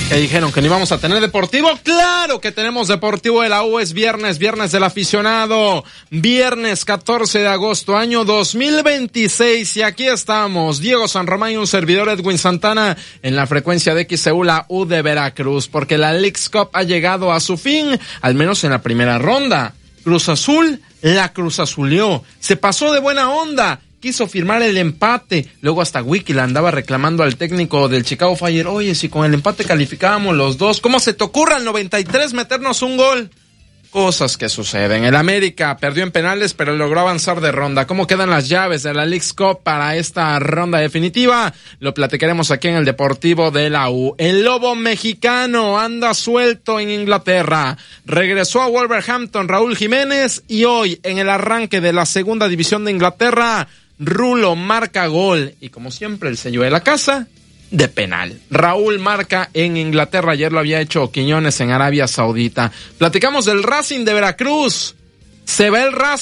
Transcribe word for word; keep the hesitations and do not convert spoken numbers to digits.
Que dijeron que no íbamos a tener deportivo. ¡Claro que tenemos deportivo de la U! Es viernes, viernes del aficionado. Viernes catorce de agosto, año dos mil veintiséis. Y aquí estamos, Diego San Román y un servidor, Edwin Santana, en la frecuencia de X C U, la U de Veracruz. Porque la Leagues Cup ha llegado a su fin, al menos en la primera ronda. Cruz Azul la Cruz Azuleó. Se pasó de buena onda. Quiso firmar el empate, luego hasta Wiki la andaba reclamando al técnico del Chicago Fire. Oye, si con el empate calificábamos los dos, ¿cómo se te ocurre al noventa y tres meternos un gol? Cosas que suceden. El América perdió en penales, pero logró avanzar de ronda. ¿Cómo quedan las llaves de la Leagues Cup para esta ronda definitiva? Lo platicaremos aquí en el Deportivo de la U. El Lobo mexicano anda suelto en Inglaterra. Regresó a Wolverhampton Raúl Jiménez y hoy, en el arranque de la segunda división de Inglaterra, Rulo marca gol y, como siempre, el sello de la casa, de penal. Raúl marca en Inglaterra, ayer lo había hecho Quiñones en Arabia Saudita. Platicamos del Racing de Veracruz. Se va el Racing.